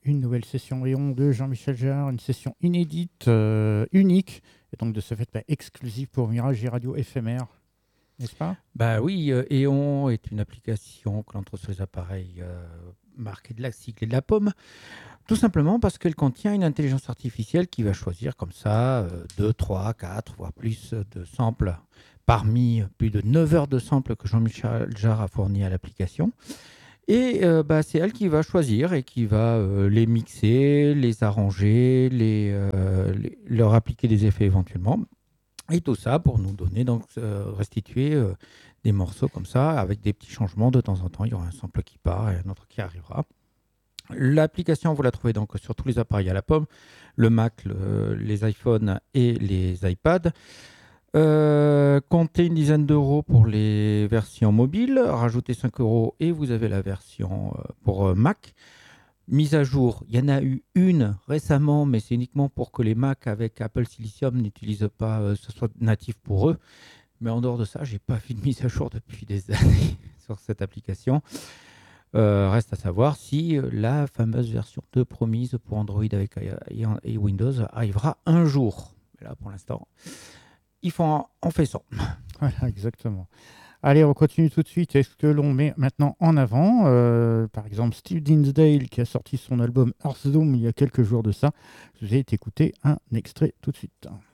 une nouvelle session Rayon de Jean-Michel Jarre, une session inédite, unique, et donc de ce fait exclusive pour Mirage et Radio éphémère, n'est-ce pas? Bah oui, Eon est une application que l'on trouve sur les appareils marqués de la cycle et de la pomme, tout simplement parce qu'elle contient une intelligence artificielle qui va choisir comme ça 2, 3, 4, voire plus de samples parmi plus de 9 heures de samples que Jean-Michel Jarre a fourni à l'application. Et c'est elle qui va choisir et qui va les mixer, les arranger, leur appliquer des effets éventuellement. Et tout ça pour nous donner, donc restituer des morceaux comme ça, avec des petits changements de temps en temps. Il y aura un sample qui part et un autre qui arrivera. L'application, vous la trouvez donc sur tous les appareils à la pomme, le Mac, les iPhones et les iPads. Comptez une dizaine d'euros pour les versions mobiles, rajoutez 5 euros et vous avez la version pour Mac. Mise à jour, il y en a eu une récemment, mais c'est uniquement pour que les Mac avec Apple Silicium n'utilisent pas, ce soit natif pour eux. Mais en dehors de ça, j'ai pas vu de mise à jour depuis des années sur cette application. Reste à savoir si la fameuse version 2 promise pour Android avec et Windows arrivera un jour. Mais là, pour l'instant, on fait ça. Voilà, exactement. Allez, on continue tout de suite. Est-ce que l'on met maintenant en avant, par exemple, Steve Dinsdale qui a sorti son album Earth Zoom il y a quelques jours de ça. Je vous ai écouté un extrait tout de suite.